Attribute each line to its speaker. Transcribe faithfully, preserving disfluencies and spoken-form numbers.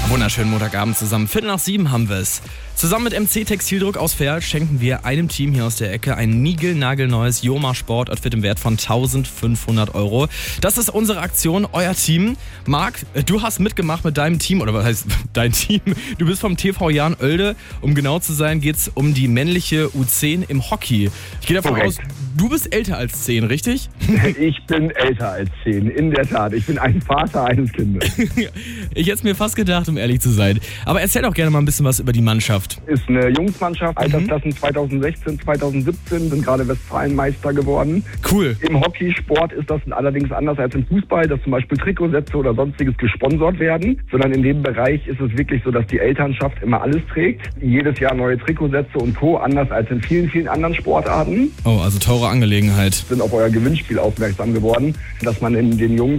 Speaker 1: Wunderschönen Montagabend zusammen. Viertel nach sieben haben wir es. Zusammen mit M C Textildruck aus Verl schenken wir einem Team hier aus der Ecke ein niegelnagelneues Joma Sportoutfit im Wert von eintausendfünfhundert Euro. Das ist unsere Aktion, euer Team. Marc, du hast mitgemacht mit deinem Team, oder was heißt dein Team? Du bist vom T V Jan Oelde. Um genau zu sein, geht es um die männliche U zehn im Hockey. Ich gehe davon
Speaker 2: Korrekt.
Speaker 1: aus, du bist älter als zehn, richtig?
Speaker 2: Ich bin älter als zehn, in der Tat. Ich bin ein Vater eines Kindes.
Speaker 1: Ich hätte es mir fast gedacht, um ehrlich zu sein. Aber erzähl doch gerne mal ein bisschen was über die Mannschaft.
Speaker 2: Ist eine Jungsmannschaft, Altersklassen zwanzig sechzehn, zwanzig siebzehn, sind gerade Westfalenmeister geworden.
Speaker 1: Cool.
Speaker 2: Im Hockeysport ist das allerdings anders als im Fußball, dass zum Beispiel Trikotsätze oder sonstiges gesponsert werden, sondern in dem Bereich ist es wirklich so, dass die Elternschaft immer alles trägt. Jedes Jahr neue Trikotsätze und Co., anders als in vielen, vielen anderen Sportarten.
Speaker 1: Oh, also teure Angelegenheit.
Speaker 2: Sind auf euer Gewinnspiel aufmerksam geworden, dass man in den Jungs